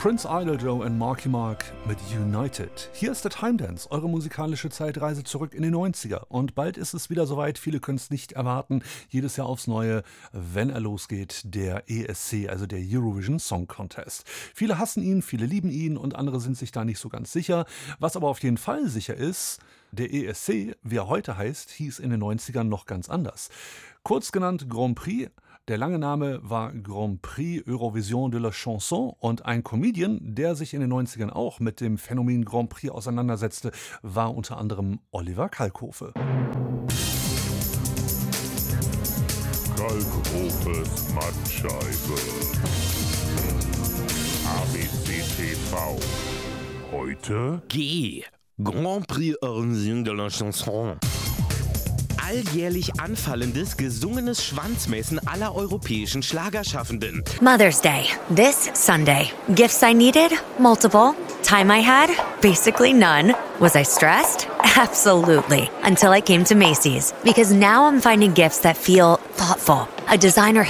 Prince Idol und Marky Mark mit United. Hier ist der Time Dance, eure musikalische Zeitreise zurück in die 90er. Und bald ist es wieder soweit, viele können es nicht erwarten. Jedes Jahr aufs Neue, wenn er losgeht, der ESC, also der Eurovision Song Contest. Viele hassen ihn, viele lieben ihn und andere sind sich da nicht so ganz sicher. Was aber auf jeden Fall sicher ist, der ESC, wie er heute heißt, hieß in den 90ern noch ganz anders. Kurz genannt Grand Prix. Der lange Name war Grand Prix Eurovision de la Chanson und ein Comedian, der sich in den 90ern auch mit dem Phänomen Grand Prix auseinandersetzte, war unter anderem Oliver Kalkofe. Kalkofes Mattscheibe. ABC TV. Heute Grand Prix Eurovision de la Chanson. Alljährlich anfallendes, gesungenes Schwanzmessen aller europäischen Schlagerschaffenden. Mother's Day, this Sunday. Gifts I needed? Multiple. Time I had? Basically none. Was I stressed? Absolutely. Until I came to Macy's. Because now I'm finding gifts that feel thoughtful. A designer